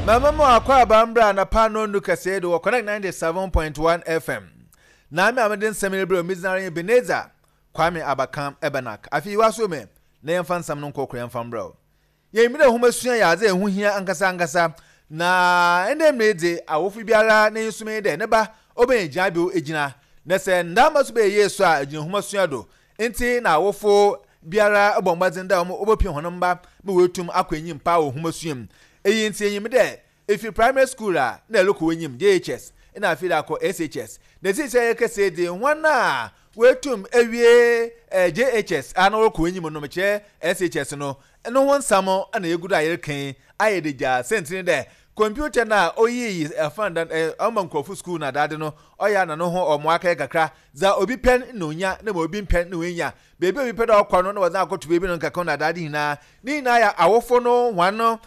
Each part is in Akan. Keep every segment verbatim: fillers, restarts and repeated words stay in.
Mama mo akwa bambra na pano nduka sedo wa connect ninety-seven point one F M. Na me ameden seminary Missionary Ebenezer Kwame Abakam Ebenak. Afi waso me na yemfa nsam no nkokoro yemfa mbro. Ye mi na homasua ya za ehu hia ankasa ankasa na ende mrede awofu biara na nsume de ne ba oben jabe ejina na se ndama so be yeso a ejina homasua do. Enti na awofu biara obombadin da omo obopie hono mba me wetum akwanyi mpa wo homasuam. Eyi nti enyim de efi primary school a na loko wenyim J H S na afi da ko S H S na ti se kese de hwana wetum ewie J H S ana loko wenyim no meche S H S no no won samo ana yegudu ayere kan ayedeja sentini de computer na oyi afanda amankrofu school na dade no oya na no ho omoaka kakra za obi pen no nya na obi pen no nya bebe obi pen okwa no na waza akoto bebe no nkaka na dade hina ni na ya awofo no wano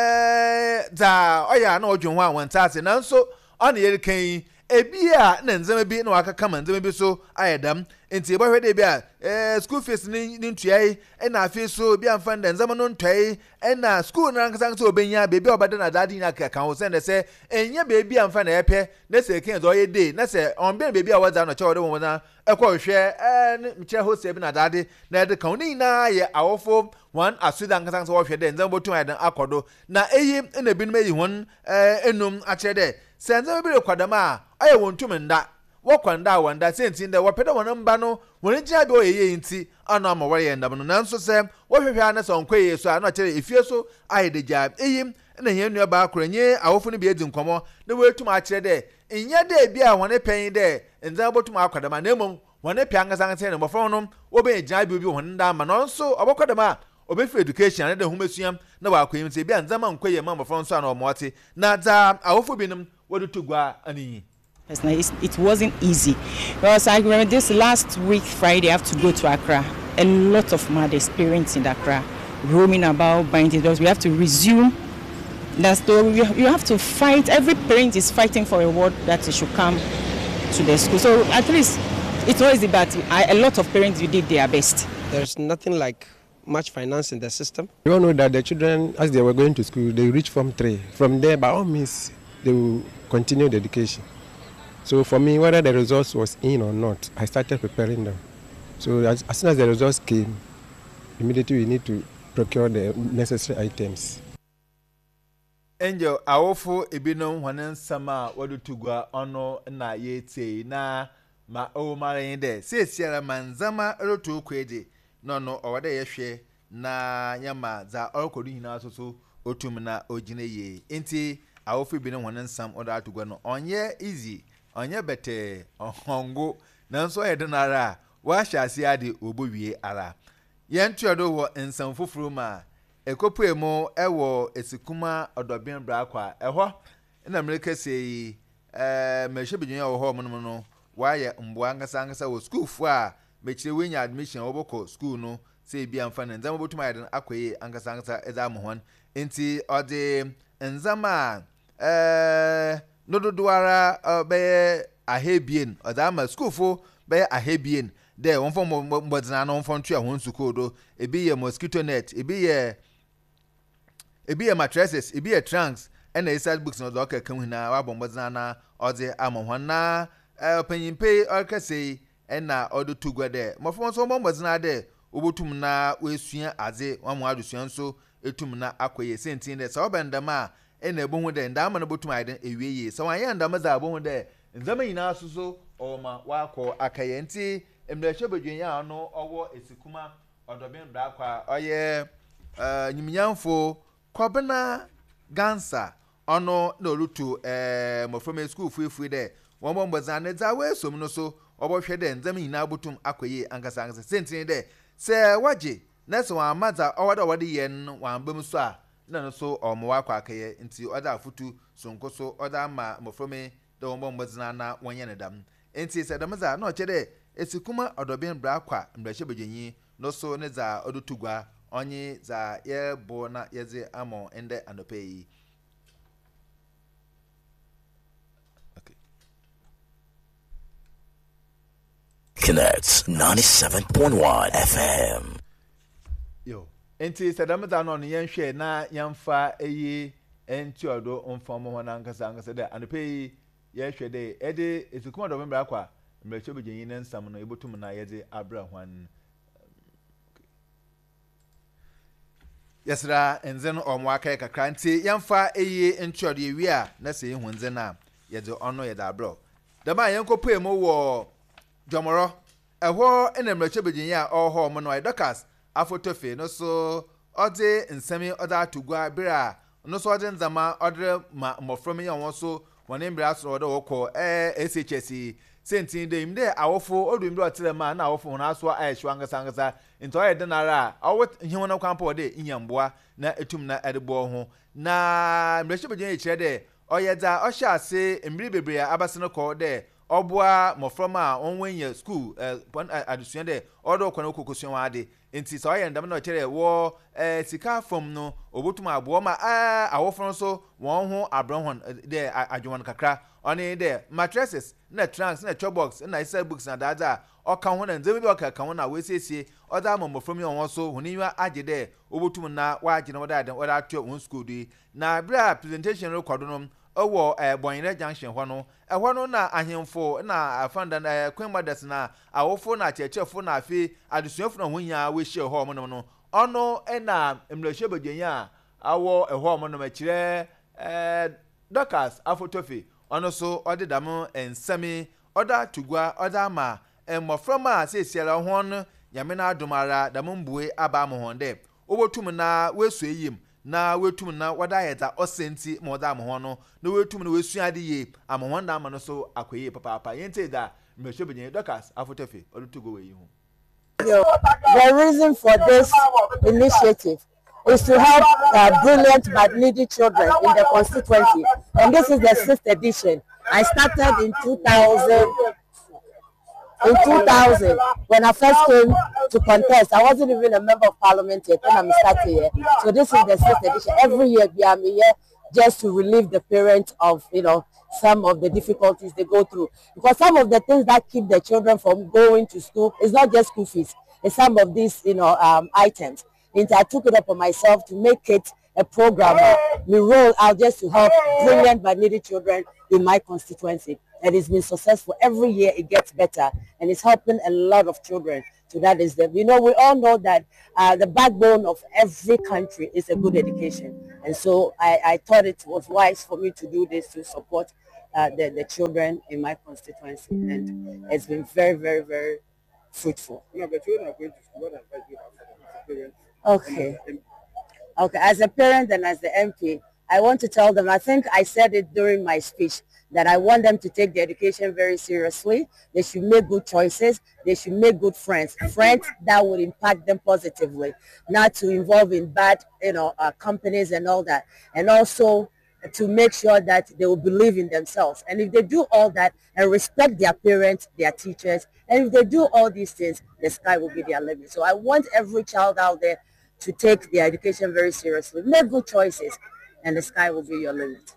eh za oya na odwon ho awantase na nso ona yere kan ebi a na nzema bi na wakaka man nzema bi so ayedam enti ebo hwede bi a eh school fees ni ntuai na afi so bi amfanda nzema no ntuai na school na nkasa nkasa obenya bebi obada na dadi na kaka ho sende se enya bebi amfanda yepe na se ken zo ye dey na se onbe bebi a waza no chewo de wo na ekwo hwe eh mche ho se bi na dadi na de kan ni na ye awofo one asuda nkasa nkasa wo hwe de nzema botum adan akodo na eyi na bi no meyi hon eh enum a kire de se nzema bi rekwadama aye wontum nda wokwanda wanda senti nda wapeda wonamba no woni gya bi oyeye nti ana ama wore ndam no nanso se wohwehwe ana so nkwaye so ana kire efie so ayede gya eyim na hia nua ba akorenye awofu no bi edi nkomo na wetum a kire de nya de bi a wone pen de nza botum akwadama na emom wone pe angasa ngase ne mofo no obe gya bi bi wonda ama no nso obokwadama obefi education na de humasuam na wa akoyim se bi anza ma nkwaye ma mofo nso ana omote na za awofu binum wodutugwa ani. It wasn't easy because I remember this last week Friday I have to go to Accra. A lot of mad experience in Accra, roaming about, buying things. We have to resume that story. You have to fight. Every parent is fighting for a word that it should come to the school. So at least it's always about a lot of parents who did their best. There's nothing like much finance in the system. You all know that the children, as they were going to school, they reach Form three. From there, by all means, they will continue the education. So for me, whether the results was in or not, I started preparing them. So as, as soon as the results came, immediately we need to procure the necessary items. Angel, awofu ebino hwanen sama wadutugwa ono na yete na ma o mare de sesiara manzama rotu kwede no no owade yehwe na nyama za orkodu hina soso otum na ogine ye enti awofu ebino hwanen sam oda atugwa no onye easy onye bete ohongo nanso edenara wa hyase ade obowie ara yentuodo wo ensam foforo ma ekopuemo ewo esikuma odobin bra kwa eho na America sei eh mehwebedwun wo ho mo no wa ye mbo angasa angasa wo school fu a mechire wenya admission oboko school no sei bia mfa na nzama botuma yeden akoye angasa angasa eza mohon enti ode nzama eh nododoara be ahebien odama school fu be ahebien de won fo mbodina no fo ntua ho nsuko do ebi ye mosquito net ebi ye ebi ye mattresses ebi ye trunks and inside books no do ka kan hina wa bombodina na ode amohon na opanyimpe okase na odo tugwa de mofo so bombodina de obotum na wesua aze wamo adusua nso etum na akoye sentin de so bendama ena ebohu de ndama na botum aiden ewieye so wan ya ndama za abohu de nzama nyina asuso oma wako akaye nti emrehwe bedwen ya ano owo esikuma odobin bra kwa oye eh nyimnyamfo kobena gansa ono na olutu eh mofrome school fuefu de won bomboza ne za wesom no so obohwe de nzama nyina abotum akoye angasa angasa sentin de se waje na so amaza owada wade yen wan bam so a na no so omwa kwa akaye nti oda afutu sonko so oda ma mofrome de won bomboza na wonye ne dam enti se damaza na ochede esikuma odobin bra kwa mrehwe bedwenyi no so ne za odutugwa onye za ye bo na yeze amo ende anopeyi. Okay. Connects ninety-seven point one F M. Yo, enti se damaza no yenhwe na yamfa eyi enti odo onfom ho na nkasa nkasa de anpe ye hwe de ede etukuma do membra kwa mrecho bejenyi ne nsam no ebotum na yede abra hwan yesra enze no omo aka kakra nti yemfa eye ntwode ewi a na se ehunze na yede ono yede abra dama yenkopue mo wo Jomoro eho ene mrecho bejenyi a oho mo no Dorcas afotofe no so ode nsemi ode atugwa bira no so ode nzama ode ma mofrom ye won so won embra so ode wokọ eh S H S sentin de imde awofo odum de otere ma na awofo na so ayehwe angasa angasa into aye de nara awo him no kwampa ode inyamboa na etum na edebo ho na mrecho bejenyi kire de oyeda ohya ase embiri bebre abase no ko de obua mofrom a onwenya school adusua de odo kwa no kokosuan ade enti so aye ndam na kire wo sika from no obotum abo ma awofo so won ho abron de adwon kakra oni de mattresses na trunks na chobox na isa books na dada oka ho na nzebe bi oka ka ho na wesiesie oda mofrom ye won so honiwa age de obotum na waage na oda de oda atwa won school di na bra presentation record no owo eh Bonyere junction ho no ehwo no na ahemfo na afanda na Queen Mothers na awofo na chechefo na afi adusuafo na honya we hye ho mo no ono na mlehye begenya awo ehwo mo no makire eh Dorcas afotofi ono so odedam ensemi oda tugwa oda ma emofroma sesiara ho no nyame na adomara damumbue aba mo honde obotum na wesu eyim na wetum na wada yeta osenti moda amho no na wetum na wesu ade ye amho nda ama no so akoye papa papa yente da mehwe benye Dorcas afotofe odutugo we yi ho. The reason for this initiative is to help uh, brilliant but needy children in the constituency, and this is the sixth edition. I started in two thousand. In two thousand, when I first came to contest, I wasn't even a member of parliament yet when I'm starting here. So this is the sixth edition. Every year we are here just to relieve the parents of, you know, some of the difficulties they go through. Because some of the things that keep the children from going to school is not just school fees. It's some of these, you know, um, items. And I took it upon myself to make it a program. We roll out just to help brilliant but needy children in my constituency. And it's been successful. Every year it gets better, and it's helping a lot of children. So that is the, you know, we all know that uh, the backbone of every country is a good education. And so I, I thought it was wise for me to do this to support uh, the, the children in my constituency. And it's been very, very, very fruitful. No, but children are going to school. What advice do you have for the parents? Okay. Okay, as a parent and as the M P, I want to tell them, I think I said it during my speech, that I want them to take their education very seriously. They should make good choices. They should make good friends, friends that would impact them positively, not to involve in bad, you know, uh, companies and all that. And also to make sure that they will believe in themselves. And if they do all that and respect their parents, their teachers, and if they do all these things, the sky will be their limit. So I want every child out there to take their education very seriously. Make good choices, and the sky will be your limit.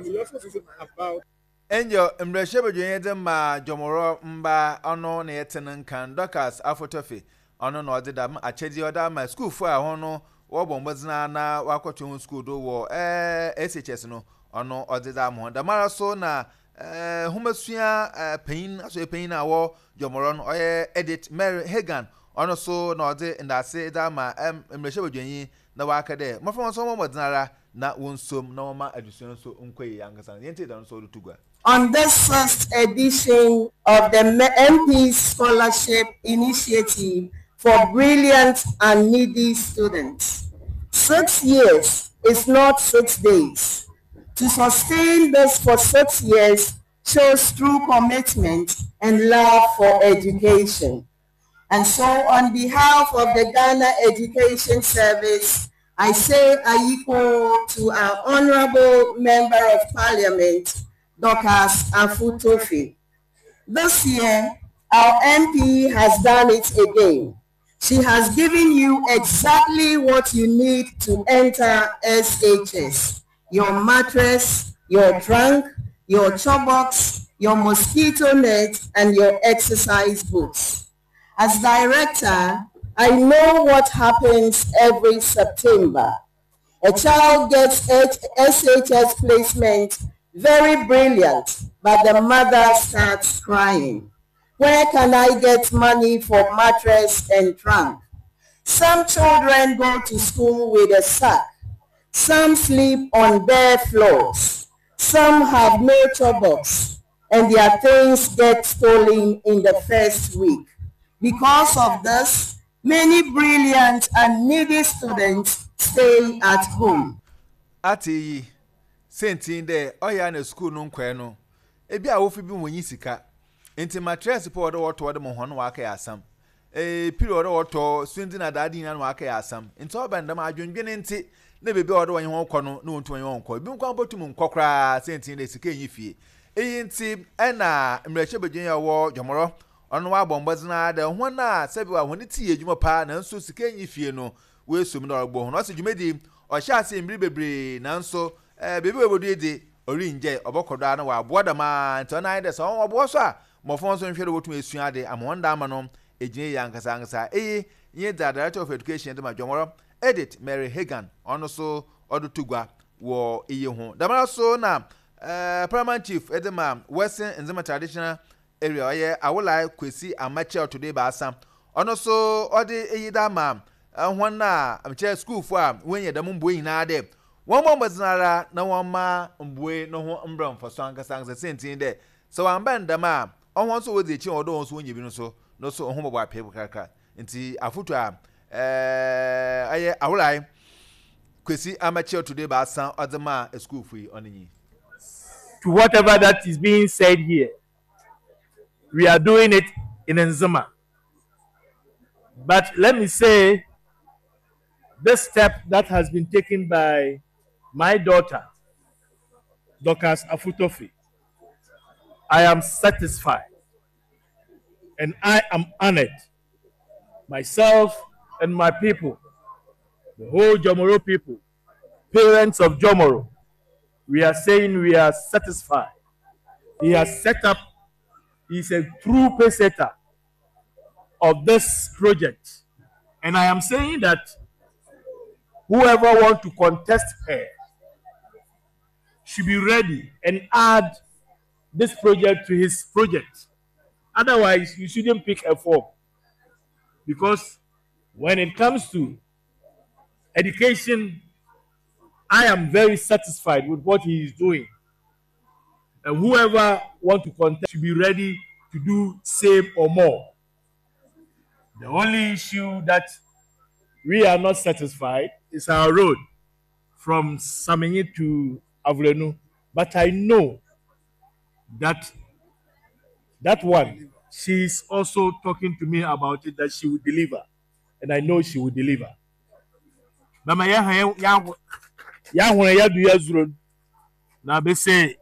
About Enyo mreshe bejenye de ma Jomoro mba ono na yetenen kan Dorcas afotofe ono na odeda m achedi oda ma school fu a ho no wo bombozina na wakotwe school do wo eh S H S no ono odeda mo da mara so na eh humasua pain aso pain na wo Jomoro no oye Edith Mary Hagan ono so na ode ndase da ma mreshe bejenye na waka de mafon so mo modinara na wonsom na ma adusuan so nkwe yangasa yente da no so dutugwa. On this first edition of the M P Scholarship Initiative for Brilliant and Needy Students. Six years is not six days. To sustain this for six years shows true commitment and love for education. And so on behalf of the Ghana Education Service, I say Ayiko to our Honorable Member of Parliament, Dorcas Afotofe. This year, our M P has done it again. She has given you exactly what you need to enter S H S. Your mattress, your trunk, your chobox, your mosquito net, and your exercise boots. As director, I know what happens every September. A child gets S H S placement, very brilliant, but the mother starts crying. Where can I get money for mattress and trunk? Some children go to school with a sack. Some sleep on bare floors. Some have no chobox, and their things get stolen in the first week. Because of this, many brilliant and needy students stay at home. Ati sentin de oya na school no nkwe no. Ebi a wofi bi wonyi sika. Enti mattress po odo woto odo mo hono waka ya asam. Eh period woto swindi na dadi na waka ya asam. Enti obendam adwendwene enti na bebe odo wonyi ho kɔ no na wontu wonyi ho kɔ. Bi nkwa botum nkɔkra sentin de sika enyi fie. Eyi enti ɛna mrehye bedwen ya wo Dwomoro ono wa bombozina de ho na sebi wa honi ti edwuma pa na nso sika enyi fie no we sum na ogbo ho no se dwumedi o sha ase mbiri bebre na nso eh bebe webodu ede ori nje obokodo na wa abo da ma nti ona ide so obo so a mofon so nhwere wotum esua ade amonda ama no ejine ya nkasa nkasa eyi nye da director of education de ma Dwomoro Edith Mary Hagan ono so odutugwa wo iye ho damara so na eh paramount chief edema Western Nzema traditional area oye awolai kwesi amache today ba asam ono so odi eyi da ma hwan na amche school fo a wenye da mbo yin na de won mo mazinara na won ma mbue no ho mbram fo so ankasa ankasa sentin de so wan ban da ma ohon so wodi echi odo won so onye bi no so no so ohun bobo apɛ kaka nti afutu a eh aye awolai kwesi amache today ba asam odema school fo yi onyi. To whatever that is being said here, we are doing it in Nzema. But let me say, this step that has been taken by my daughter, Dorcas Afutofi, I am satisfied and I am honored. Myself and my people, the whole Jomoro people, parents of Jomoro, we are saying we are satisfied. He has set up, he's a true pacesetter of this project. And I am saying that whoever wants to contest her should be ready and add this project to his project. Otherwise, you shouldn't pick a form. Because when it comes to education, I am very satisfied with what he is doing. And whoever wants to contest should be ready to do same or more. The only issue that we are not satisfied is our road from Samenyi to Avulenu. But I know that that one, she is also talking to me about it, that she will deliver. And I know she will deliver. Mama ya ya ya hore ya du ya zuro na be say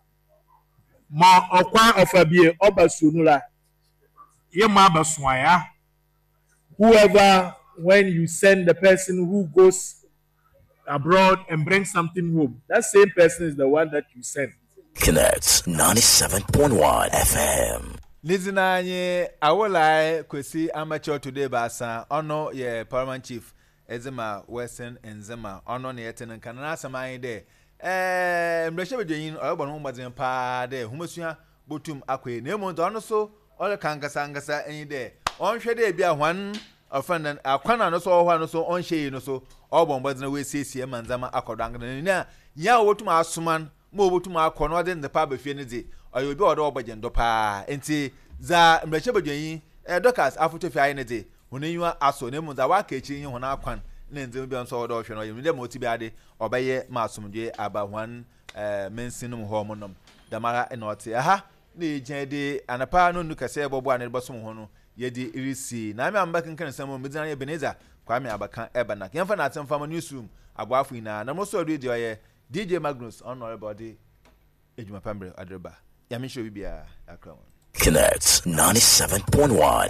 ma okwa ofabie obasunula ye ma baswaya. Whoever, when you send the person who goes abroad and brings something home, that same person is the one that you send. Connects ninety-seven point one F M. Lizinanye awolai kwesi amateur today basa ono ye paramount chief Ezema Western Nzema ono ne yeten kan na asamaye de eh mrehye bedwen oyobon ho mazen pa de humasua botum akwe na emu ono so ole kankasa ngasa enyi de onhwe de bia hwan ofan akwana no so ohwa no so onhye no so obon mazen we siesie manzama akodangana na ya wotum asuman mo botum akọ no de ndepa bafie ne de oyobi odo obagendo pa enti za mrehye bedwen eh Dorcas Afutofi aye ne de hunenwa aso ne mu za waka echi yin hona akwan ne nzem bi nso odo hwe no yim de moti bi ade obeye masumdwe abahwan eh mensinum ho monom damara enoti aha na ejen de anapa no nu kase bobo ane bosom ho no yedi irisi na me amba kankan sam mu dinan Ebeneza Kwame Abakan Ebana yemfa na atemfa ma newsroom aboafu ina na mo so do de oye D J Magnus honorable de ejuma pambre adreba ya me show bibia akra. Connects ninety-seven point one